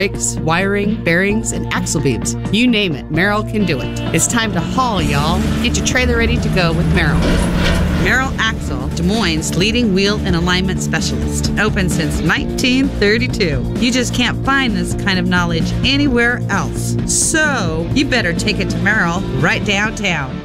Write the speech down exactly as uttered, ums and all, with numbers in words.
brakes, wiring, bearings, and axle beams. You name it, Merrill can do it. It's time to haul, y'all. Get your trailer ready to go with Merrill. Merrill Axle, Des Moines' leading wheel and alignment specialist. Open since nineteen thirty-two. You just can't find this kind of knowledge anywhere else. So, you better take it to Merrill right downtown.